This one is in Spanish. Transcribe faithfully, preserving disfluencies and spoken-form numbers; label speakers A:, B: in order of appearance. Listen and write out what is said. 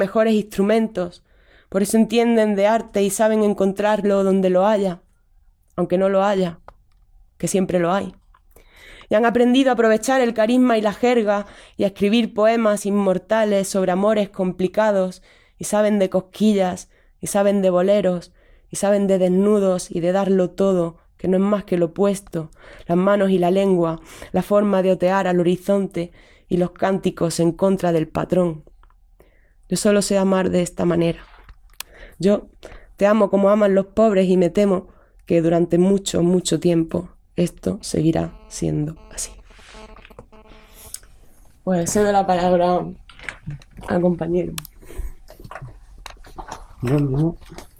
A: mejores instrumentos, por eso entienden de arte y saben encontrarlo donde lo haya, aunque no lo haya, que siempre lo hay. Y han aprendido a aprovechar el carisma y la jerga y a escribir poemas inmortales sobre amores complicados, y saben de cosquillas, y saben de boleros, y saben de desnudos y de darlo todo, que no es más que lo opuesto, las manos y la lengua, la forma de otear al horizonte y los cánticos en contra del patrón. Yo solo sé amar de esta manera. Yo te amo como aman los pobres y me temo que durante mucho, mucho tiempo esto seguirá siendo así. Pues cedo la palabra al compañero.
B: No, no.